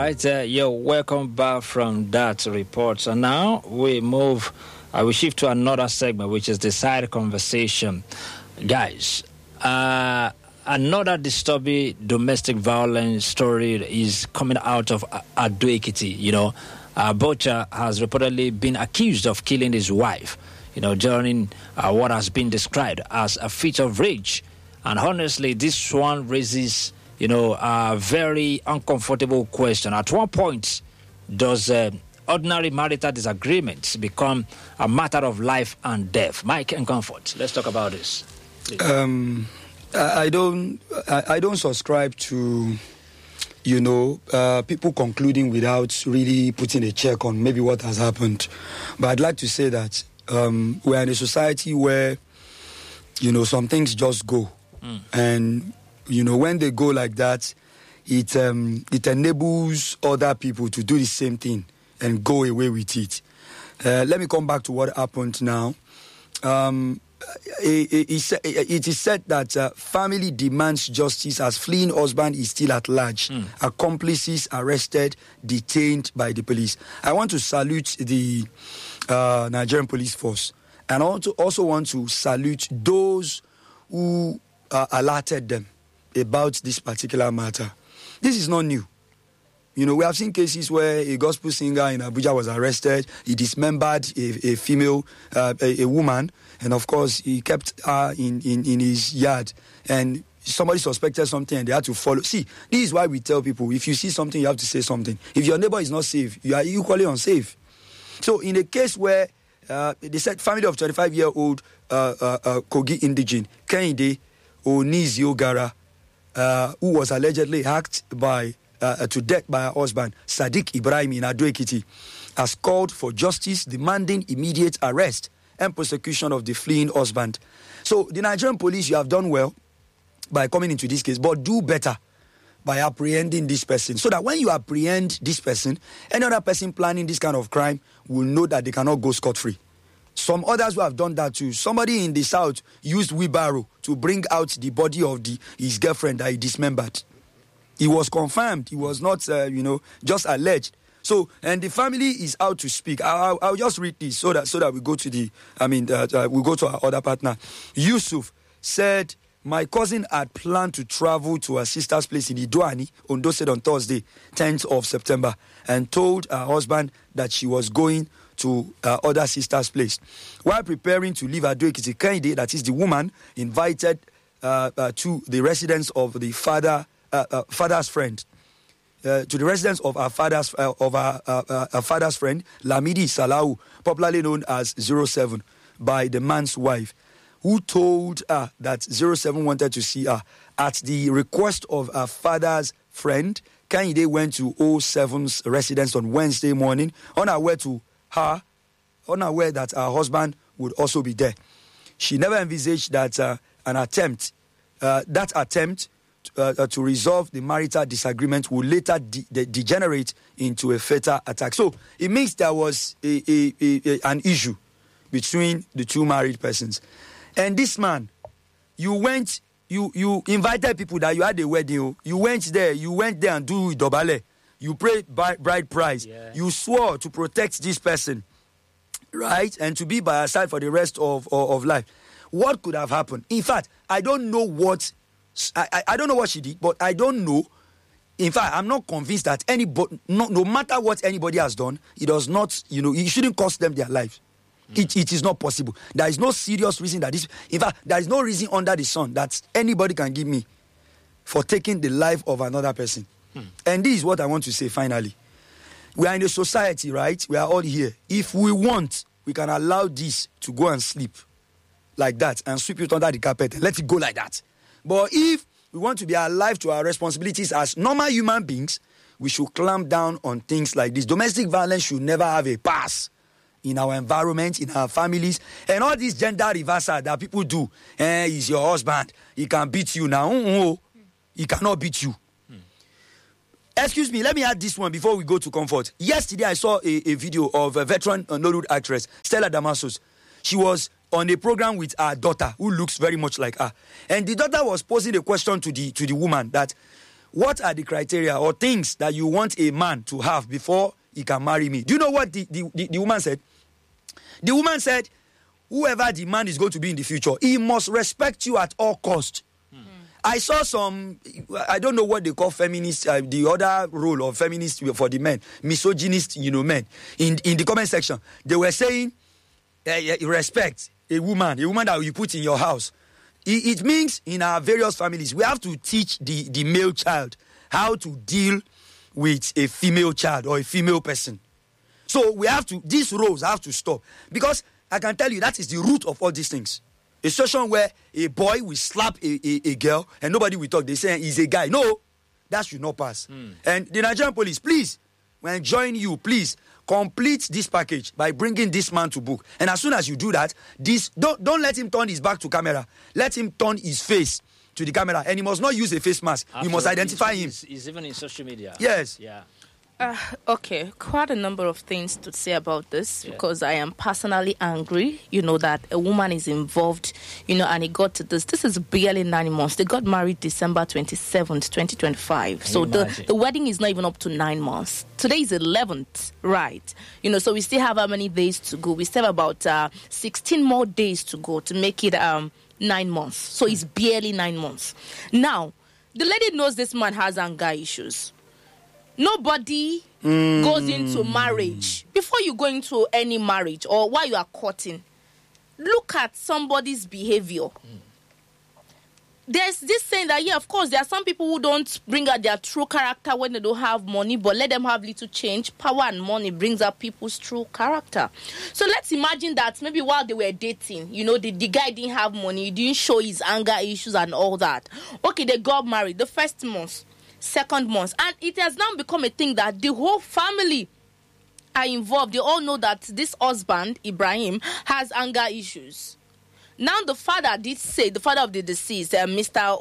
right, you're welcome back from that report. And now we shift to another segment, which is the side conversation. Guys, another disturbing domestic violence story is coming out of Ado-Ekiti. Bocha has reportedly been accused of killing his wife, during what has been described as a fit of rage. And honestly, this one raises, a very uncomfortable question. At what point does ordinary marital disagreements become a matter of life and death? Mike and Comfort, let's talk about this. I don't subscribe to, people concluding without really putting a check on maybe what has happened. But I'd like to say that we're in a society where, some things just go. And, when they go like that, it enables other people to do the same thing and go away with it. Let me come back to what happened now. It is said that family demands justice as fleeing husband is still at large. Accomplices arrested, detained by the police. I want to salute the Nigerian police force. And I also want to salute those who alerted them about this particular matter. This is not new. We have seen cases where a gospel singer in Abuja was arrested. He dismembered a female, a woman, and of course he kept her in his yard. And somebody suspected something and they had to follow. See, this is why we tell people, if you see something, you have to say something. If your neighbor is not safe, you are equally unsafe. So in a case where they said family of 25-year-old Kogi indigene, Kehinde Onizio Gara, who was allegedly hacked to death by her husband, Sadiq Ibrahim in Ado-Ekiti, has called for justice, demanding immediate arrest and prosecution of the fleeing husband. So the Nigerian police, you have done well by coming into this case, but do better by apprehending this person, so that when you apprehend this person, any other person planning this kind of crime will know that they cannot go scot-free. Some others who have done that too. Somebody in the south used wheelbarrow to bring out the body of his girlfriend that he dismembered. He was confirmed. He was not, just alleged. So, and the family is out to speak. I'll just read this so that we go to we go to our other partner. Yusuf said, my cousin had planned to travel to her sister's place in Idoani, Ondo State, on Thursday, 10th of September, and told her husband that she was going to her other sister's place. While preparing to leave Ado-Ekiti, Kehinde, that is the woman, invited to the residence of the father's friend, to the residence of her father's friend, Lamidi Salau, popularly known as 07, by the man's wife, who told her that 07 wanted to see her. At the request of her father's friend, Kehinde went to 07's residence on Wednesday morning, unaware that her husband would also be there. She never envisaged that an attempt to resolve the marital disagreement would later degenerate into a fatal attack. So it means there was an issue between the two married persons. And this man, you invited people that you had a wedding. You went there and do dobale. You paid bride price. Yeah. You swore to protect this person, right? And to be by her side for the rest of life. What could have happened? In fact, I don't know what she did, but I don't know. In fact, I'm not convinced that anybody, no matter what anybody has done, it does not, it shouldn't cost them their life. It is not possible. There is no serious reason in fact, there is no reason under the sun that anybody can give me for taking the life of another person. And this is what I want to say finally. We are in a society, right? We are all here. If we want, we can allow this to go and sleep like that and sweep it under the carpet and let it go like that. But if we want to be alive to our responsibilities as normal human beings, we should clamp down on things like this. Domestic violence should never have a pass in our environment, in our families, and all this gender reversal that people do. He's your husband. He can beat you now. He cannot beat you. Excuse me, let me add this one before we go to comfort. Yesterday, I saw a video of a veteran Nollywood actress, Stella Damasus. She was on a program with her daughter, who looks very much like her. And the daughter was posing a question to the woman that, what are the criteria or things that you want a man to have before he can marry me? Do you know what the woman said? The woman said, whoever the man is going to be in the future, he must respect you at all cost. I saw some, I don't know what they call feminists, the other role of feminists for the men, misogynist, men, in the comment section. They were saying, respect a woman that you put in your house. It means in our various families, we have to teach the male child how to deal with a female child or a female person. So these roles have to stop. Because I can tell you that is the root of all these things. A situation where a boy will slap a girl and nobody will talk. They say he's a guy. No, that should not pass. And the Nigerian police, please, when I join you, please complete this package by bringing this man to book. And as soon as you do that, don't let him turn his back to camera. Let him turn his face to the camera. And he must not use a face mask. You must identify him. He's even in social media. Yes. Yeah. Okay, quite a number of things to say about this because I am personally angry, that a woman is involved, and it got to this. This is barely 9 months. They got married December 27th, 2025. So the wedding is not even up to 9 months. Today is 11th, right? So we still have how many days to go? We still have about 16 more days to go to make it 9 months. So it's barely 9 months. Now, the lady knows this man has anger issues. Nobody goes into marriage. Before you go into any marriage or while you are courting, look at somebody's behavior. There's this saying that, of course, there are some people who don't bring out their true character when they don't have money, but let them have little change. Power and money brings out people's true character. So let's imagine that maybe while they were dating, the guy didn't have money, he didn't show his anger issues and all that. Okay, they got married the first month. Second month, and it has now become a thing that the whole family are involved. They all know that this husband, Ibrahim, has anger issues. Now the father did say, the father of the deceased, Mr.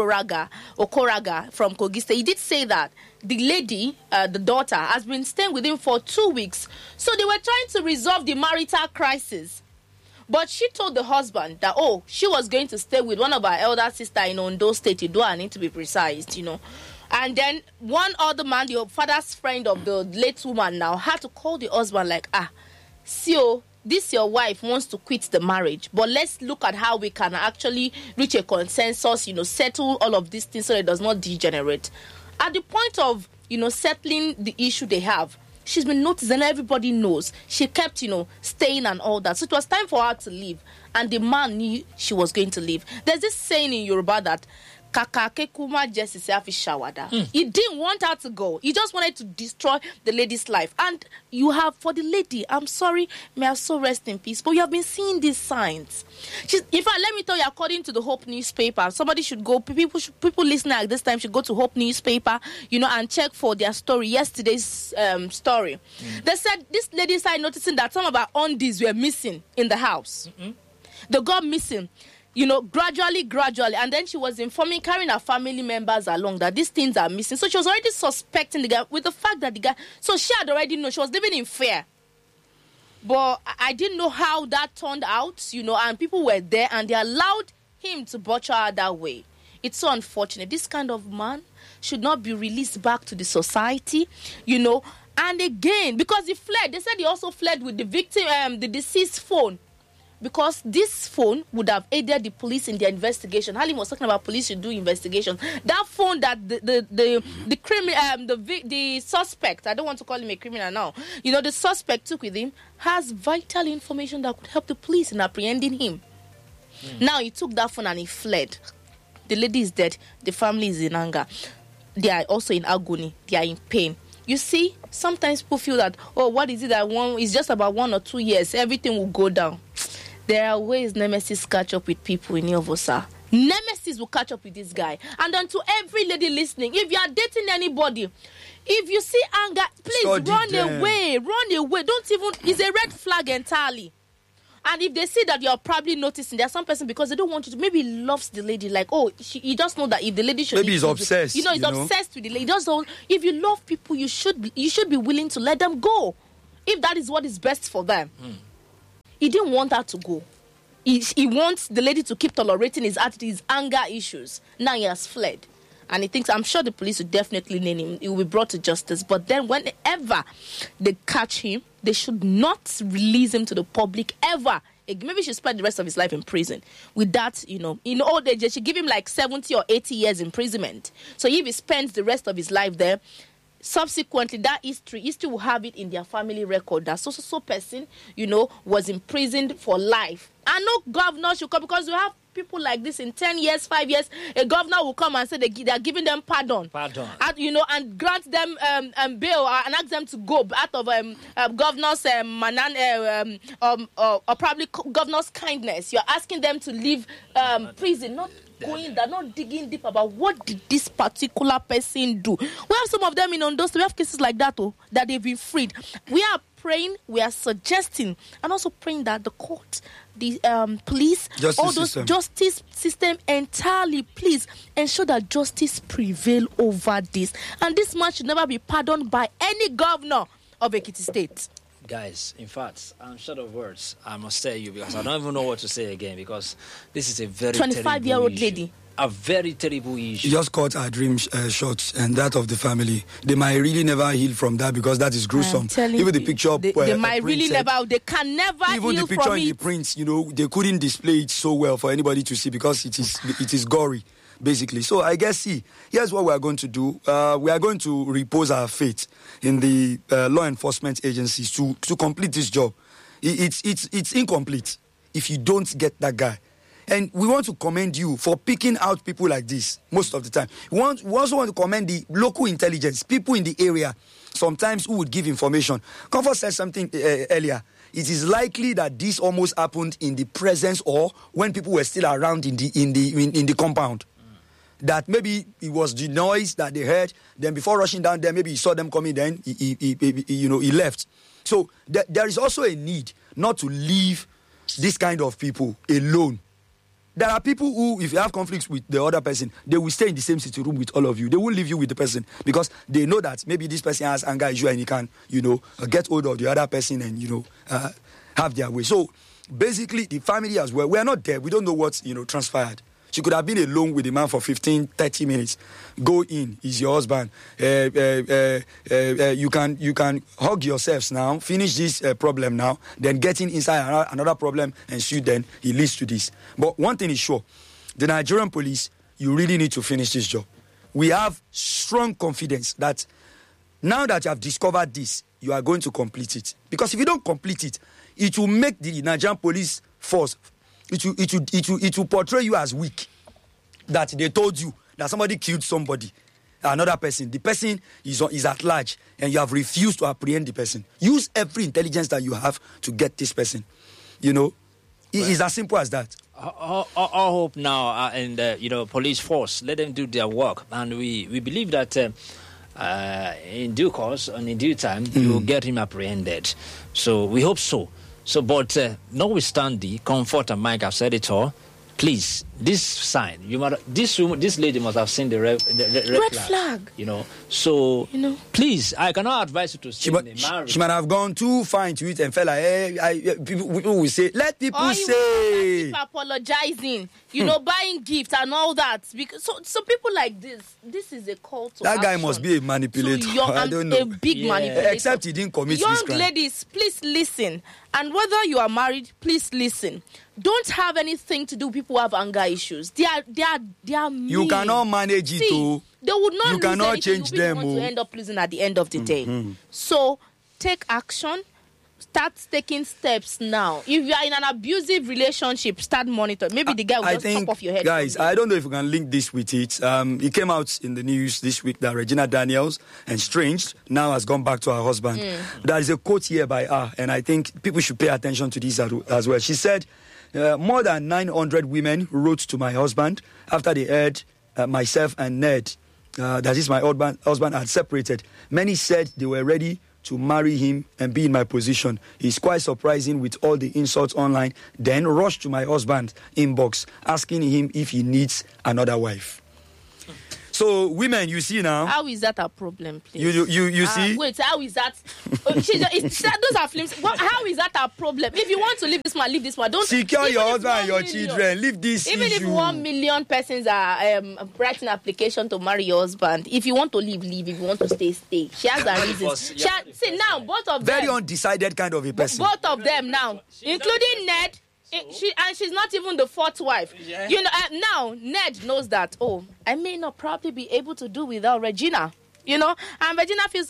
Okoraga from Kogi State, he did say that the lady, the daughter, has been staying with him for 2 weeks. So they were trying to resolve the marital crisis. But she told the husband that, she was going to stay with one of her elder sisters in Ondo State. I need to be precise, And then one other man, the father's friend of the late woman now, had to call the husband like, this your wife wants to quit the marriage, but let's look at how we can actually reach a consensus, settle all of these things so it does not degenerate. At the point of, settling the issue they have, she's been noticed and everybody knows. She kept, staying and all that. So it was time for her to leave. And the man knew she was going to leave. There's this saying in Yoruba that Kakake Kuma Jesse Shawada. He didn't want her to go. He just wanted to destroy the lady's life. And you have, for the lady, I'm sorry, may her soul rest in peace, but you have been seeing these signs. In fact, let me tell you, according to the Hope newspaper, somebody should go, people listening at this time should go to Hope newspaper, and check for their story, yesterday's story. They said this lady started noticing that some of her undies were missing in the house. They got missing. Gradually, and then she was carrying her family members along that these things are missing. So she was already suspecting the guy with the fact that the guy, so she had already known, she was living in fear. But I didn't know how that turned out, and people were there and they allowed him to butcher her that way. It's so unfortunate. This kind of man should not be released back to the society, and again, because he fled. They said he also fled with the victim, the deceased phone. Because this phone would have aided the police in their investigation. Halim was talking about police should do investigations. That phone that the suspect, I don't want to call him a criminal now, the suspect took with him has vital information that could help the police in apprehending him. Now he took that phone and he fled. The lady is dead. The family is in anger. They are also in agony. They are in pain. You see, sometimes people feel that, what is it that it's just about 1 or 2 years, everything will go down. There are ways nemesis catch up with people in Yovosa. Nemesis will catch up with this guy. And then to every lady listening, if you are dating anybody, if you see anger, please run away. Don't even, it's a red flag entirely. And if they see that you're probably noticing, there's some person because they don't want you to, maybe he loves the lady, like, you just know that if the lady should... Maybe he's obsessed. He's obsessed with the lady. If you love people, you should be willing to let them go. If that is what is best for them. He didn't want her to go. He wants the lady to keep tolerating his attitude, his anger issues. Now he has fled. and he thinks, I'm sure the police will definitely name him. He will be brought to justice. But then whenever they catch him, they should not release him to the public ever. Maybe he should spend the rest of his life in prison. With that, in old age, they should give him like 70 or 80 years imprisonment. So if he spends the rest of his life there, subsequently, that history will have it in their family record that so person, was imprisoned for life. And no governor should come, because we have people like this in 10 years, 5 yeyears. A governor will come and say they are giving them pardon. And grant them bail and ask them to go out of governor's or probably governor's kindness. You're asking them to leave prison, not going there, not digging deep about what did this particular person do. We have some of them in Ondo, so we have cases like that, that they've been freed. We are praying, we are suggesting, and also praying that the court, the police, justice system entirely, please ensure that justice prevail over this. And this man should never be pardoned by any governor of Ekiti State. Guys, in fact, I'm short of words. I must tell you, because I don't even know what to say again, because this is a very 25-year-old lady. A very terrible issue. You just cut her dream short, and that of the family. They might really never heal from that, because that is gruesome. Even the picture, they might really never. They can never heal from it. Even the picture in the prints, they couldn't display it so well for anybody to see, because it is gory, basically. So I guess, here's what we are going to do. We are going to repose our faith in the law enforcement agencies to complete this job. It's incomplete if you don't get that guy. And we want to commend you for picking out people like this most of the time. We also want to commend the local intelligence, people in the area, sometimes who would give information. Comfort said something earlier. It is likely that this almost happened in the presence or when people were still around in the compound. That maybe it was the noise that they heard. Then before rushing down there, maybe he saw them coming. Then he left. So there is also a need not to leave this kind of people alone. There are people who, if you have conflicts with the other person, they will stay in the same sitting room with all of you. They won't leave you with the person, because they know that maybe this person has anger issue and he can, get hold of the other person and, have their way. So basically, the family as well, we are not there. We don't know what, transpired. She could have been alone with the man for 15, 30 minutes. Go in, he's your husband. You can hug yourselves now, finish this problem now, then getting inside another problem ensued, then it leads to this. But one thing is sure, the Nigerian police, you really need to finish this job. We have strong confidence that now that you have discovered this, you are going to complete it. Because if you don't complete it, it will make the Nigerian police force, it will portray you as weak. That they told you that somebody killed somebody, another person. The person is at large, and you have refused to apprehend the person. Use every intelligence that you have to get this person. It's as simple as that. All hope now in the police force. Let them do their work, and we believe that in due course and in due time you will get him apprehended. So we hope so. So, but notwithstanding, Comfort and Mike have said it all. Please, this sign, this lady must have seen the red flag. So please, I cannot advise you to stay in a marriage. She might have gone too far into it and felt like, people will say, let people say. People apologizing, buying gifts and all that. Because so people like this is a call to that action. Guy must be a manipulator. I don't know. A big manipulator. Except he didn't commit this crime. Young ladies, please listen. And whether you are married, please listen. Don't have anything to do with people who have anger issues. They are mean. You cannot manage it. They would not. You cannot change them. To end up losing at the end of the day. So take action. Start taking steps now. If you are in an abusive relationship, start monitoring. Maybe the guy will just pop off your head. Guys, I don't know if we can link this with it. It came out in the news this week that Regina Daniels and Strange now has gone back to her husband. There is a quote here by her, and I think people should pay attention to this as well. She said, more than 900 women wrote to my husband after they heard myself and Ned, that is my husband, had separated. Many said they were ready to marry him and be in my position. It's quite surprising with all the insults online. Then rushed to my husband's inbox, asking him if he needs another wife. So women, you see now. How is that a problem, please? You see? Wait, how is that? Those are films. How is that a problem? If you want to leave this man, leave this man. Don't secure your husband and your children. Leave this even issue. If 1 million persons are writing application to marry your husband, if you want to leave, leave. If you want to stay, stay. She has her reasons. See now, both of them. Very undecided kind of a person. Both of them now, including Ned. She's not even the fourth wife. Yeah. You know, now Ned knows that. Oh, I may not probably be able to do without Regina. You know, and Regina feels,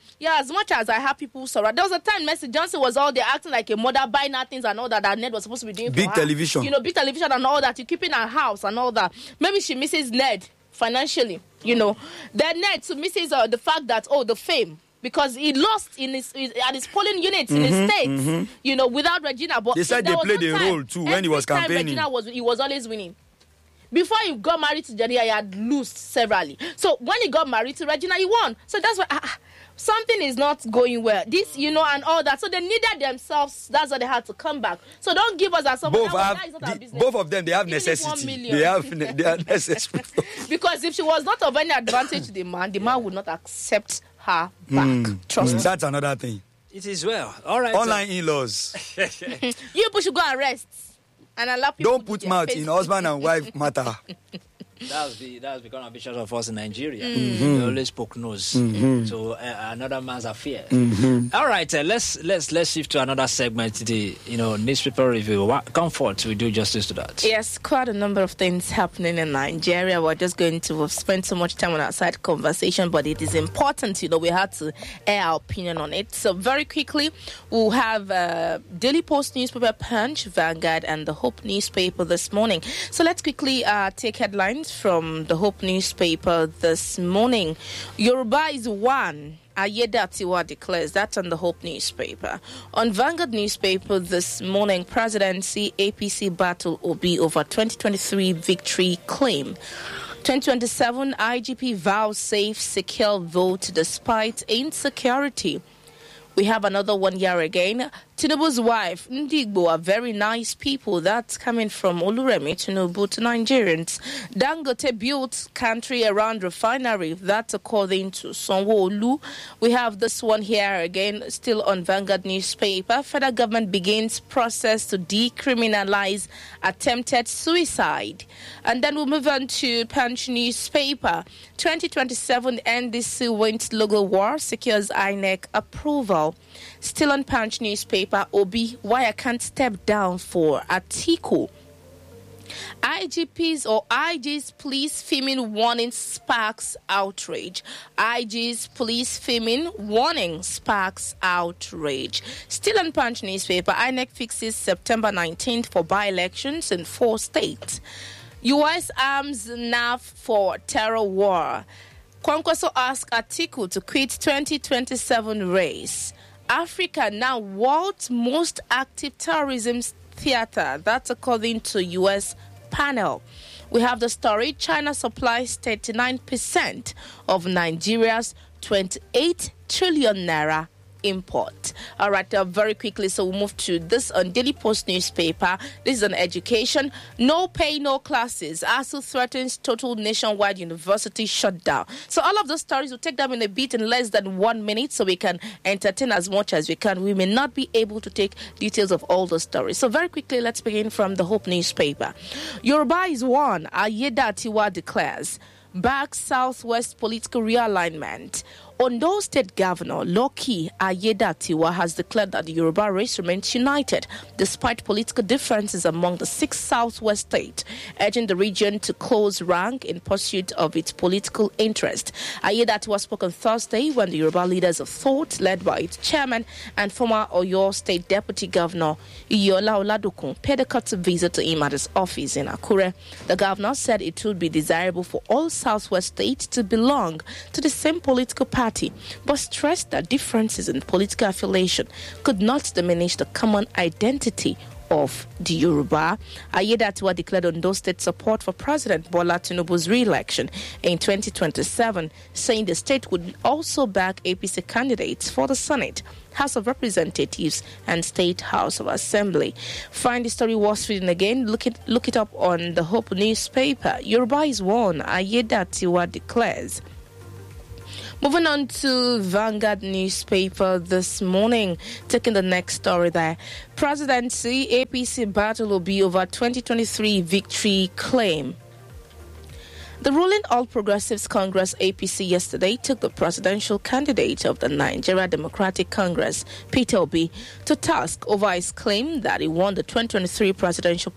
as much as I have people surround. There was a time Mercy Johnson was all there acting like a mother, buying her things and all that Ned was supposed to be doing. Big television. You know, big television and all that. You keep in her house and all that. Maybe she misses Ned financially. You know, then Ned misses the fact that the fame. Because he lost at his polling units in his states, you know, without Regina. But they said they played a role too when he was campaigning. Regina was always winning. Before he got married to Jenny, he had lost severally. So when he got married to Regina, he won. So that's why something is not going well. This, you know, and all that. So they needed themselves. That's why they had to come back. So don't give us a something. Both of them, they have necessity. They are necessary. Because if she was not of any advantage to the man would not accept her back. Trust me. That's another thing. It is well. All right. Online in-laws. You people should go and rest and allow people. Don't put mouth in husband and wife matter. That's become a vicious of us in Nigeria. They always poke nose to another man's affair. All right, let's shift to another segment. The newspaper review. Comfort, we do justice to that. Yes, quite a number of things happening in Nigeria. We're just going to spend so much time on our side conversation, but it is important. You know, we had to air our opinion on it. So very quickly, we'll have Daily Post newspaper, Punch, Vanguard, and the Hope newspaper this morning. So let's quickly take headlines from the Hope newspaper this morning. Yoruba is one. Ayedatiwa declares. That's on the Hope newspaper. On Vanguard newspaper this morning, presidency APC battle Obi over 2023 victory claim. 2027 IGP vows safe, secure vote despite insecurity. We have another one here again. Tinubu's wife, Ndigbo, are very nice people. That's coming from Oluremi Tinubu to Nigerians. Dangote built country around refinery. That's according to Sanwo-Olu. We have this one here again, still on Vanguard newspaper. Federal government begins process to decriminalize attempted suicide. And then we'll move on to Punch newspaper. 2027 NDC wins logo war, secures INEC approval. Still on Punch newspaper, Obi, why I can't step down for Atiku. IGP's or IG's police filming warning sparks outrage. IG's police filming warning sparks outrage. Still on Punch newspaper, INEC fixes September 19th for by-elections in 4 states. U.S. arms NAF for terror war. Kwankwaso asks Atiku to quit 2027 race. Africa now world's most active terrorism theater. That's according to U.S. panel. We have the story. China supplies 39% of Nigeria's 28 trillion naira import. All right, very quickly, so we'll move to this on Daily Post newspaper. This is on education. No pay, no classes. ASU threatens total nationwide university shutdown. So all of those stories, we'll take them in a bit in less than 1 minute so we can entertain as much as we can. We may not be able to take details of all the stories. So very quickly, let's begin from the Hope newspaper. Yoruba is one. Ayedatiwa declares. Back Southwest political realignment. Ondo State Governor Loki Ayedatiwa has declared that the Yoruba race remains united despite political differences among the 6 Southwest states, urging the region to close rank in pursuit of its political interest. Ayedatiwa spoke on Thursday when the Yoruba Leaders of Thought, led by its chairman and former Oyo State Deputy Governor Iyola Oladokun, paid a courtesy visit to him at his office in Akure. The governor said it would be desirable for all Southwest states to belong to the same political party, but stressed that differences in political affiliation could not diminish the common identity of the Yoruba. Ayedatiwa declared Ondo State support for President Bola Tinubu's re-election in 2027, saying the state would also back APC candidates for the Senate, House of Representatives, and State House of Assembly. Find the story worth reading again. Look it up on the Hope newspaper. Yoruba is one, Ayedatiwa declares. Moving on to Vanguard newspaper this morning, taking the next story there. Presidency, APC battle will be over 2023 victory claim. The ruling All Progressives Congress APC yesterday took the presidential candidate of the Nigeria Democratic Congress, Peter Obi, to task over his claim that he won the 2023 presidential